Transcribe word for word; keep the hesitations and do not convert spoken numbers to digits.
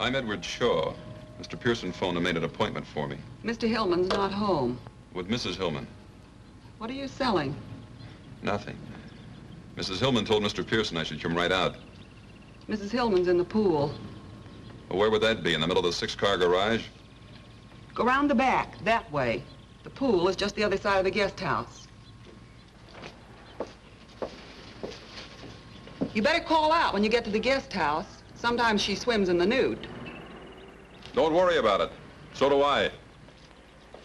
I'm Edward Shaw. Mister Pearson phoned and made an appointment for me. Mister Hillman's not home. With Missus Hillman. What are you selling? Nothing. Missus Hillman told Mister Pearson I should come right out. Missus Hillman's in the pool. Well, where would that be? In the middle of the six-car garage? Go round the back, that way. The pool is just the other side of the guest house. You better call out when you get to the guest house. Sometimes she swims in the nude. Don't worry about it. So do I.